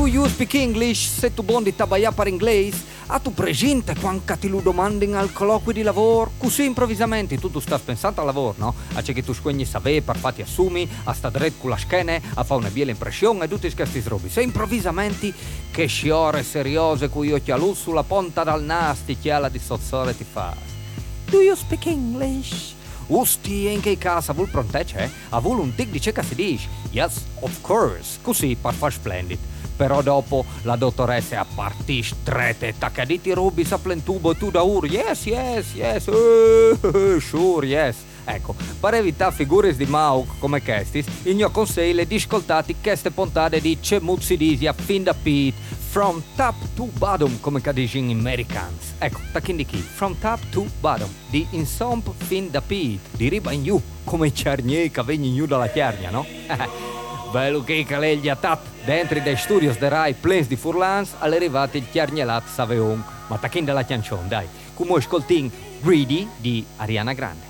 you speak English? Se tu bondi tabaia per inglese, a tu presente quando ti lo domandin al colloquio di lavoro? Così improvvisamente tu stai pensando al lavoro, no? A c'è che tu squegni sapere per fatti assumi, a sta dritto con la scena, a fare una bella impressione e tutti questi robi. Se improvvisamente che sciore seriose cui io ti allo sulla ponta dal nasti chiala di sozzore ti fa. Do you speak English? Usti, in che casa vuol pronte c'è? A vuol un tic dice che si dice. Yes, of course. Così per far splendid. Però dopo la dottoressa a partì strette, taccaditi rubi sa plentubo tu da ur. Yes, sure, yes. Ecco, per evitare figure di mau come questi, il mio consiglio è di ascoltare queste puntate di Cemuzzi Disia fin da Pete, from top to bottom, come dicono in Americans. Ecco, tacchini chi? From top to bottom, di insomp fin da Pete, di riba in giù, come i cernieri che vengono in giù dalla chiarnia, no? Bello che calegli a tat, dentro dei studios de Rai Plens di Furlans, all'arrivato il chiarnielat saveon, ma tacchini della chiancion, dai, come ascoltin Greedy di Ariana Grande.